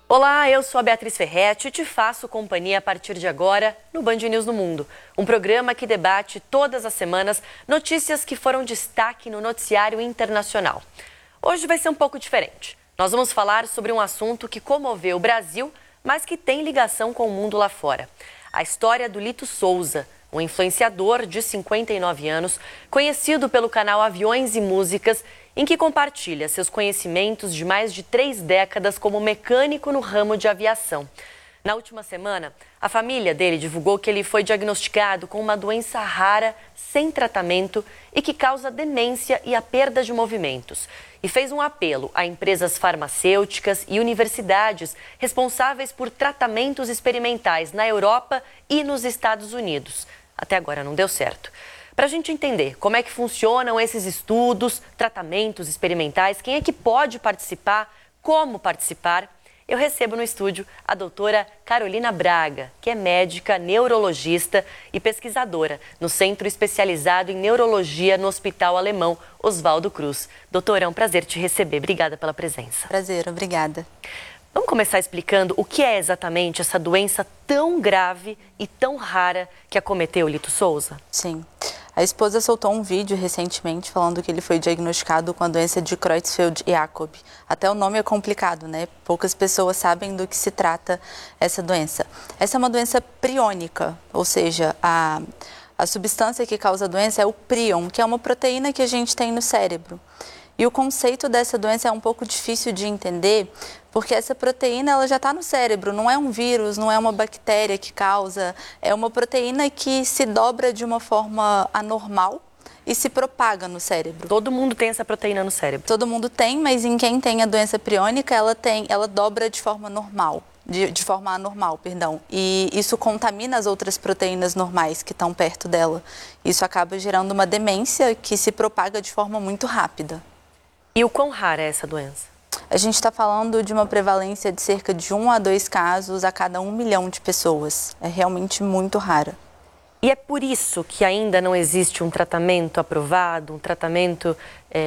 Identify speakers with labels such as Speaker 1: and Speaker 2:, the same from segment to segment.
Speaker 1: Olá, eu sou a Beatriz Ferretti e te faço companhia a partir de agora no Band News no Mundo, um programa que debate todas as semanas notícias que foram destaque no noticiário internacional. Hoje vai ser um pouco diferente. Nós vamos falar sobre um assunto que comoveu o Brasil, mas que tem ligação com o mundo lá fora. A história do Lito Souza, um influenciador de 59 anos, conhecido pelo canal Aviões e Músicas, em que compartilha seus conhecimentos de mais de 3 décadas como mecânico no ramo de aviação. Na última semana, a família dele divulgou que ele foi diagnosticado com uma doença rara, sem tratamento e que causa demência e a perda de movimentos. E fez um apelo a empresas farmacêuticas e universidades responsáveis por tratamentos experimentais na Europa e nos Estados Unidos. Até agora não deu certo. Para a gente entender como é que funcionam esses estudos, tratamentos experimentais, quem é que pode participar, como participar, eu recebo no estúdio a doutora Carolina Braga, que é médica, neurologista e pesquisadora no Centro Especializado em Neurologia no Hospital Alemão Oswaldo Cruz. Doutora, é um prazer te receber. Obrigada pela presença.
Speaker 2: Prazer, obrigada.
Speaker 1: Vamos começar explicando o que é exatamente essa doença tão grave e tão rara que acometeu o Lito Souza?
Speaker 2: Sim. A esposa soltou um vídeo recentemente falando que ele foi diagnosticado com a doença de Creutzfeldt-Jakob. Até o nome é complicado, né? Poucas pessoas sabem do que se trata essa doença. Essa é uma doença priônica, ou seja, a substância que causa a doença é o prion, que é uma proteína que a gente tem no cérebro. E o conceito dessa doença é um pouco difícil de entender, porque essa proteína ela já está no cérebro, não é um vírus, não é uma bactéria que causa, é uma proteína que se dobra de uma forma anormal e se propaga no cérebro.
Speaker 1: Todo mundo tem essa proteína no cérebro?
Speaker 2: Todo mundo tem, mas em quem tem a doença priônica, ela dobra de forma normal. De forma anormal, perdão. E isso contamina as outras proteínas normais que estão perto dela. Isso acaba gerando uma demência que se propaga de forma muito rápida.
Speaker 1: E o quão rara é essa doença?
Speaker 2: A gente está falando de uma prevalência de cerca de 1 a 2 casos a cada 1 milhão de pessoas. É realmente muito rara.
Speaker 1: E é por isso que ainda não existe um tratamento aprovado, um tratamento,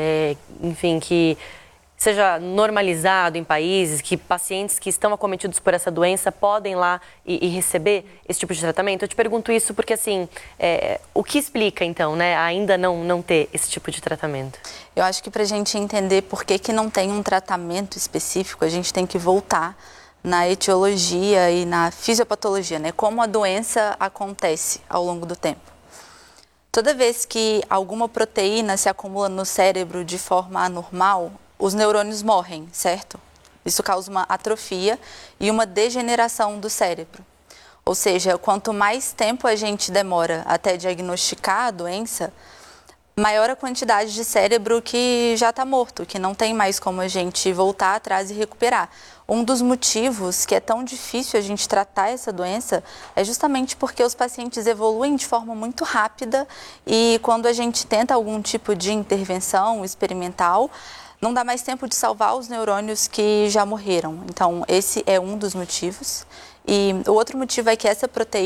Speaker 1: enfim, que seja normalizado em países, que pacientes que estão acometidos por essa doença podem lá e receber esse tipo de tratamento? Eu te pergunto isso porque, assim, o que explica, então, né, ainda não ter esse tipo de tratamento?
Speaker 2: Eu acho que para a gente entender por que não tem um tratamento específico, a gente tem que voltar na etiologia e na fisiopatologia, né, como a doença acontece ao longo do tempo. Toda vez que alguma proteína se acumula no cérebro de forma anormal, os neurônios morrem, certo? Isso causa uma atrofia e uma degeneração do cérebro. Ou seja, quanto mais tempo a gente demora até diagnosticar a doença, maior a quantidade de cérebro que já está morto, que não tem mais como a gente voltar atrás e recuperar. Um dos motivos que é tão difícil a gente tratar essa doença é justamente porque os pacientes evoluem de forma muito rápida e quando a gente tenta algum tipo de intervenção experimental, não dá mais tempo de salvar os neurônios que já morreram. Então, esse é um dos motivos. E o outro motivo é que essa proteína